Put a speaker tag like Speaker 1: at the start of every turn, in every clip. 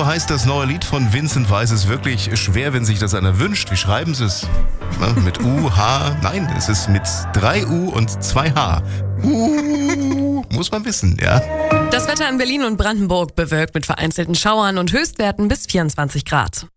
Speaker 1: so heißt das neue Lied von Vincent Weiss. Ist wirklich schwer, wenn sich das einer wünscht. Wie schreiben Sie es? Mit U, H? Nein, es ist mit 3 U und 2 H. Muss man wissen, ja.
Speaker 2: Das Wetter in Berlin und Brandenburg bewölkt mit vereinzelten Schauern und Höchstwerten bis 24 Grad.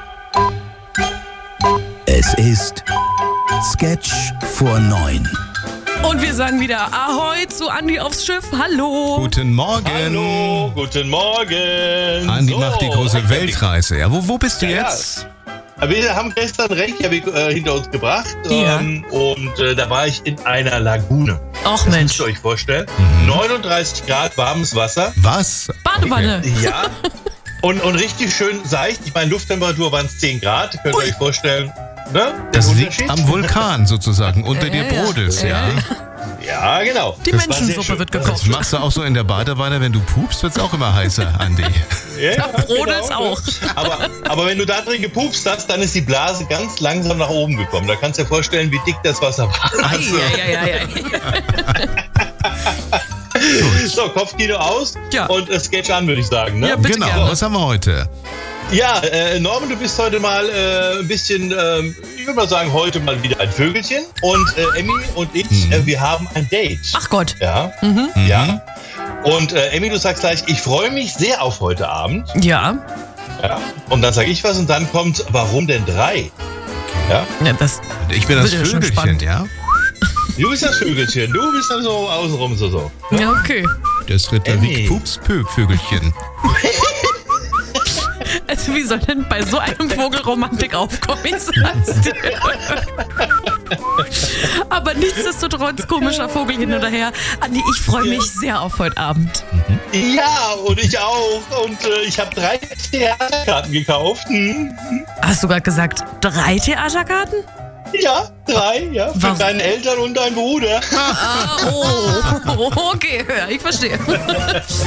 Speaker 3: Es ist Sketch vor 9.
Speaker 2: Und wir sagen wieder Ahoi zu Andi aufs Schiff. Hallo.
Speaker 1: Guten Morgen.
Speaker 4: Hallo, guten Morgen.
Speaker 1: Andi macht die große Weltreise. Ja, wo bist du jetzt?
Speaker 4: Ja. Wir haben gestern Reykjavik hinter uns gebracht
Speaker 2: Ja.
Speaker 4: und da war ich in einer Lagune.
Speaker 2: Och
Speaker 4: Das
Speaker 2: Mensch.
Speaker 4: müsst ihr euch vorstellen. 39 Grad warmes Wasser.
Speaker 1: Was?
Speaker 2: Badewanne.
Speaker 4: Ja. Und richtig schön seicht. Ich meine, Lufttemperatur waren es 10 Grad. Könnt ihr euch vorstellen, ne?
Speaker 1: Das
Speaker 4: Den
Speaker 1: liegt
Speaker 4: Unterschied?
Speaker 1: am Vulkan sozusagen. Unter dir
Speaker 2: Ja.
Speaker 1: brodelt's, ja.
Speaker 4: Ja, genau.
Speaker 2: Die
Speaker 4: Das war sehr
Speaker 2: Menschensuppe
Speaker 4: schön.
Speaker 2: wird
Speaker 1: Das
Speaker 2: gekocht.
Speaker 1: machst du auch so in der Badewanne, wenn du pupst, wird's auch immer heißer, Andi.
Speaker 4: Ja,
Speaker 2: brodelt's auch.
Speaker 4: Aber wenn du da drin gepupst hast, dann ist die Blase ganz langsam nach oben gekommen. Da kannst du dir vorstellen, wie dick das Wasser war.
Speaker 2: Ei.
Speaker 4: So, Kopfkino aus
Speaker 2: Ja.
Speaker 4: und Sketch an, würde ich sagen. Ne?
Speaker 2: Ja, bitte
Speaker 1: Genau,
Speaker 2: gerne.
Speaker 1: was haben wir heute?
Speaker 4: Ja, Norman, du bist heute mal ein bisschen, ich würde mal sagen, heute mal wieder ein Vögelchen. Und Emmy und ich, wir haben ein Date.
Speaker 2: Ach Gott.
Speaker 4: Ja, ja. Und Emmy, du sagst gleich, ich freue mich sehr auf heute Abend.
Speaker 2: Ja.
Speaker 4: Ja. Und dann sage ich was und dann kommt, warum denn 3? Ja.
Speaker 2: Ja, das
Speaker 1: Ich bin das
Speaker 2: Wird ja schon
Speaker 1: Vögelchen,
Speaker 2: spannend.
Speaker 1: ja?
Speaker 4: Du bist das Vögelchen, du bist dann so außenrum so.
Speaker 2: Ja, okay.
Speaker 1: Das Ritter
Speaker 4: Emmy.
Speaker 1: Wick Pups Vögelchen.
Speaker 2: Also wie soll denn bei so einem Vogel Romantik aufkommen? Ich sag's dir. Aber nichtsdestotrotz, komischer Vogel hin oder her. Andi, ich freue mich sehr auf heute Abend.
Speaker 4: Ja, und ich auch. Und ich habe 3 Theaterkarten gekauft.
Speaker 2: Hast du gerade gesagt, 3 Theaterkarten?
Speaker 4: Ja, 3, ja. Für
Speaker 2: Warum?
Speaker 4: deine Eltern und deinen Bruder.
Speaker 2: Ah, oh, okay, ja, ich verstehe.